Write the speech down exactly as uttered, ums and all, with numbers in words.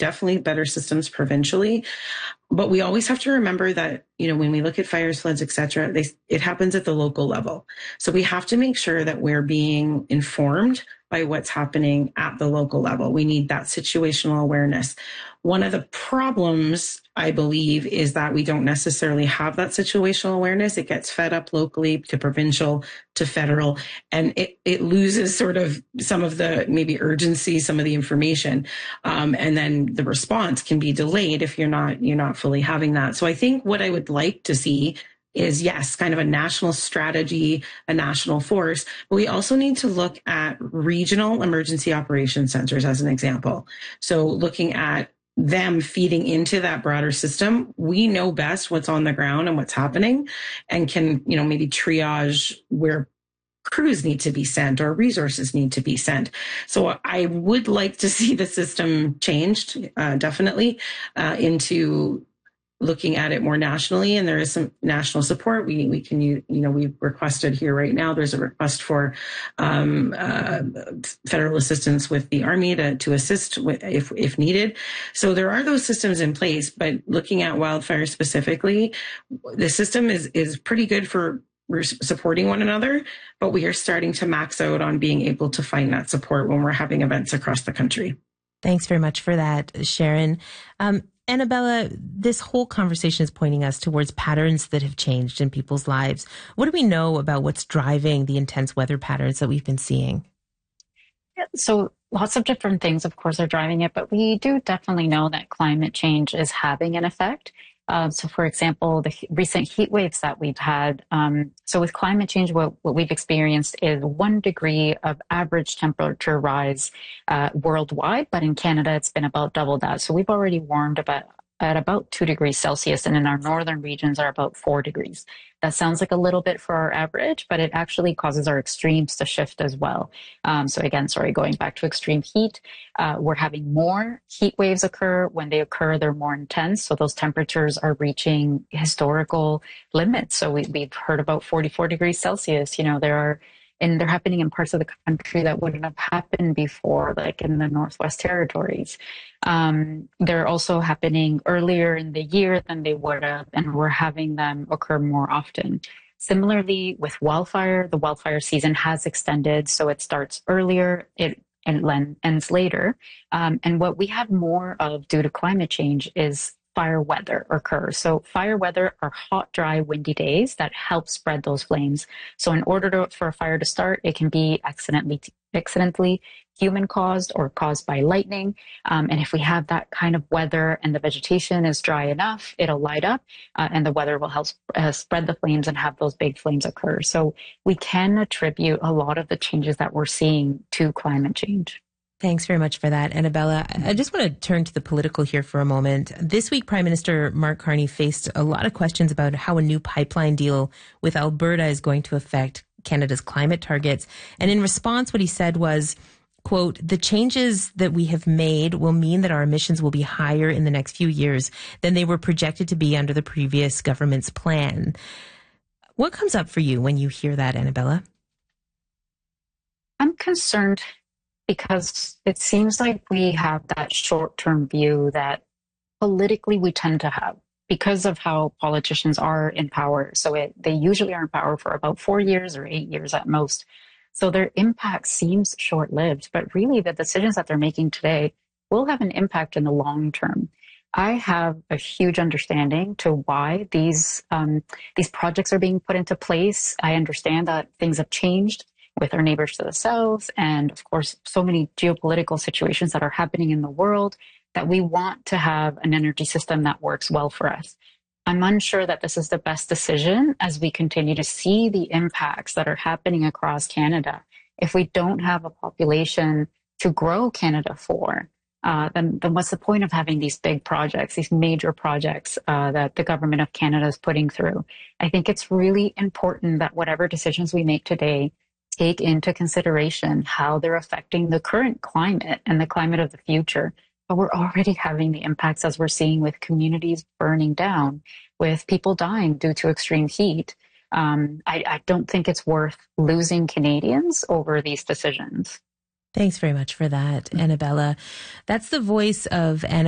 definitely better systems provincially. But we always have to remember that, you know, when we look at fires, floods, et cetera, they, it happens at the local level. So we have to make sure that we're being informed by what's happening at the local level. We need that situational awareness. One of the problems, I believe, is that we don't necessarily have that situational awareness. It gets fed up locally to provincial to federal, and it, it loses sort of some of the maybe urgency, some of the information. Um, and then the response can be delayed if you're not, you're not fully having that. So I think what I would like to see is, yes, kind of a national strategy, a national force, but we also need to look at regional emergency operations centers as an example. So looking at them feeding into that broader system, we know best what's on the ground and what's happening, and can, you know, maybe triage where crews need to be sent or resources need to be sent. So I would like to see the system changed, uh, definitely, uh, into looking at it more nationally, and there is some national support. We we can, you know, we've requested here right now, there's a request for um, uh, federal assistance with the Army to, to assist with, if, if needed. So there are those systems in place, but looking at wildfire specifically, the system is, is pretty good for supporting one another, but we are starting to max out on being able to find that support when we're having events across the country. Thanks very much for that, Sharon. Um, Annabella, this whole conversation is pointing us towards patterns that have changed in people's lives. What do we know about what's driving the intense weather patterns that we've been seeing? Yeah, so lots of different things, of course, are driving it, but we do definitely know that climate change is having an effect. Uh, so, for example, the recent heat waves that we've had. Um, so with climate change, what, what we've experienced is one degree of average temperature rise uh, worldwide, but in Canada, it's been about double that. So we've already warmed about at about two degrees Celsius, and in our northern regions are about four degrees. That sounds like a little bit for our average, but it actually causes our extremes to shift as well. Um, so again, sorry, going back to extreme heat, uh, we're having more heat waves occur. When they occur, they're more intense. So those temperatures are reaching historical limits. So we, we've heard about forty-four degrees Celsius. You know, there are And they're happening in parts of the country that wouldn't have happened before, like in the Northwest Territories. Um, they're also happening earlier in the year than they would have, and we're having them occur more often. Similarly, with wildfire, the wildfire season has extended, so it starts earlier, it and ends later. Um, and what we have more of due to climate change is fire weather occurs. So fire weather are hot, dry, windy days that help spread those flames. So in order to, for a fire to start, it can be accidentally, accidentally human caused or caused by lightning. Um, and if we have that kind of weather and the vegetation is dry enough, it'll light up uh, and the weather will help uh, spread the flames and have those big flames occur. So we can attribute a lot of the changes that we're seeing to climate change. Thanks very much for that, Annabella. I just want to turn to the political here for a moment. This week, Prime Minister Mark Carney faced a lot of questions about how a new pipeline deal with Alberta is going to affect Canada's climate targets. And in response, what he said was, quote, "The changes that we have made will mean that our emissions will be higher in the next few years than they were projected to be under the previous government's plan." What comes up for you when you hear that, Annabella? I'm concerned because it seems like we have that short-term view that politically we tend to have because of how politicians are in power. So it, they usually are in power for about four years or eight years at most. So their impact seems short-lived, but really the decisions that they're making today will have an impact in the long term. I have a huge understanding to why these um, these projects are being put into place. I understand that things have changed with our neighbors to the south, and of course, so many geopolitical situations that are happening in the world, that we want to have an energy system that works well for us. I'm unsure that this is the best decision as we continue to see the impacts that are happening across Canada. If we don't have a population to grow Canada for, uh, then, then what's the point of having these big projects, these major projects uh, that the government of Canada is putting through? I think it's really important that whatever decisions we make today take into consideration how they're affecting the current climate and the climate of the future. But we're already having the impacts as we're seeing with communities burning down, with people dying due to extreme heat. Um, I, I don't think it's worth losing Canadians over these decisions. Thanks very much for that, Annabella. That's the voice of Annabella.